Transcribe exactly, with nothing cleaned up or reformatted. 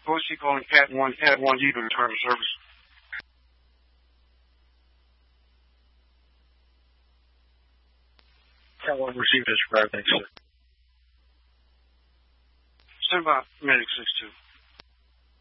Boise calling Cat one, Cat one, you to return to service. Cat one received as required, thanks, sir. Stand by, Medic six two.